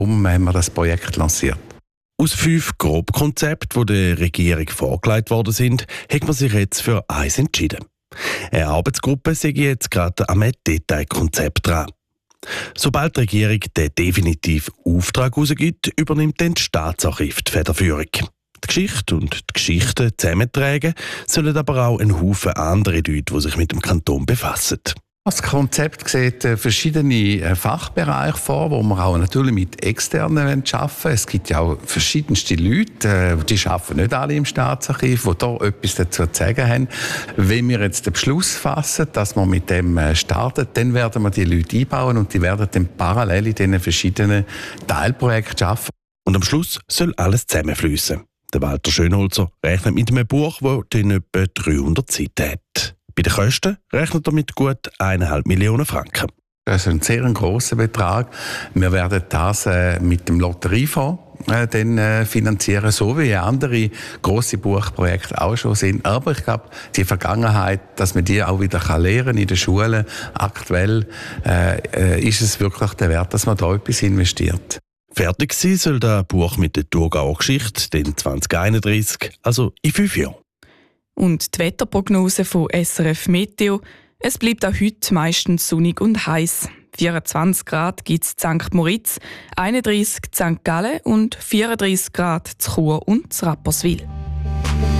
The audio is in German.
Darum haben wir das Projekt lanciert. Aus 5 Grobkonzepten, die der Regierung vorgelegt worden sind, hat man sich jetzt für eins entschieden. Eine Arbeitsgruppe sei jetzt gerade am Detailkonzept dran. Sobald die Regierung den definitiven Auftrag herausgibt, übernimmt dann das Staatsarchiv die Federführung. Die Geschichte und die Geschichten zusammentragen sollen aber auch ein Haufen andere Leute, die sich mit dem Kanton befassen. Das Konzept sieht verschiedene Fachbereiche vor, wo wir auch natürlich mit Externen arbeiten wollen. Es gibt ja auch verschiedenste Leute, die arbeiten nicht alle im Staatsarchiv, die da etwas dazu zu sagen haben. Wenn wir jetzt den Beschluss fassen, dass wir mit dem starten, dann werden wir die Leute einbauen und die werden dann parallel in diesen verschiedenen Teilprojekten arbeiten. Und am Schluss soll alles zusammenfließen. Der Walter Schönholzer rechnet mit einem Buch, das dann etwa 300 Seiten hat. Bei den Kosten rechnet er mit gut 1,5 Millionen Franken. Das ist ein sehr grosser Betrag. Wir werden das mit dem Lotteriefonds dann finanzieren, so wie andere grosse Buchprojekte auch schon sind. Aber ich glaube, die Vergangenheit, dass man die auch wieder lernen in den Schulen, aktuell ist es wirklich der Wert, dass man da etwas investiert. Fertig sein soll das Buch mit der Thurgauer Geschichte dann 2031, also in 5 Jahren. Und die Wetterprognose von SRF Meteo: Es bleibt auch heute meistens sonnig und heiß. 24 Grad gibt es in St. Moritz, 31 in St. Gallen und 34 Grad in Chur und Rapperswil.